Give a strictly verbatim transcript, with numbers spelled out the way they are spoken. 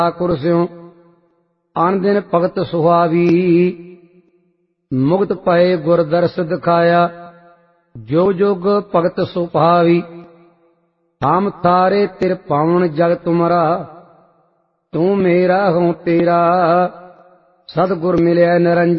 ਕੁਰਸਿਉ ਆਨ ਦਿਨ ਭਗਤ ਸੁਹਾਵੀ। ਮੁਕਤ ਪਏ ਗੁਰ ਦਰਸ ਦਿਖਾਇਆ ਜੋ ਜੁਗ ਭਗਤ ਸੁਭਾਵੀ। ਹਮ ਤਾਰੇ ਤਿਰ ਪਾਵਨ ਜਗ ਤੁਮਰਾ ਤੂੰ ਮੇਰਾ ਹੂੰ ਤੇਰਾ। ਸਤਿਗੁਰ ਮਿਲਿਆ ਨਿਰੰਜਨ